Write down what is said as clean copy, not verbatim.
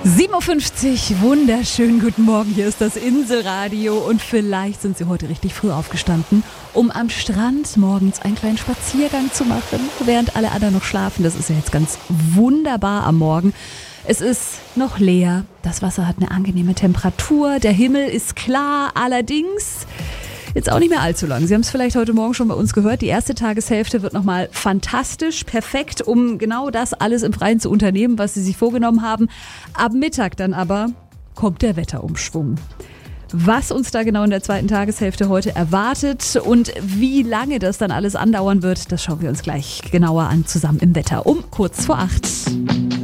7.50 Uhr, wunderschönen guten Morgen, hier ist das Inselradio und vielleicht sind Sie heute richtig früh aufgestanden, um am Strand morgens einen kleinen Spaziergang zu machen, während alle anderen noch schlafen. Das ist ja jetzt ganz wunderbar am Morgen. Es ist noch leer, das Wasser hat eine angenehme Temperatur, der Himmel ist klar, allerdings jetzt auch nicht mehr allzu lang. Sie haben es vielleicht heute Morgen schon bei uns gehört. Die erste Tageshälfte wird nochmal fantastisch, perfekt, um genau das alles im Freien zu unternehmen, was Sie sich vorgenommen haben. Ab Mittag dann aber kommt der Wetterumschwung. Was uns da genau in der zweiten Tageshälfte heute erwartet und wie lange das dann alles andauern wird, das schauen wir uns gleich genauer an, zusammen im Wetter um kurz vor 8.